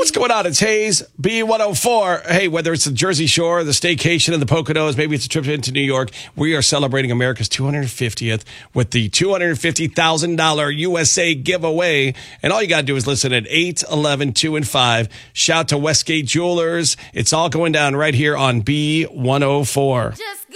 What's going on? It's Hayes, B104. Hey, whether it's the Jersey Shore, the staycation in the Poconos, maybe it's a trip into New York, we are celebrating America's 250th with the $250,000 USA giveaway. And all you got to do is listen at 8, 11, 2, and 5. Shout to Westgate Jewelers. It's all going down right here on B104.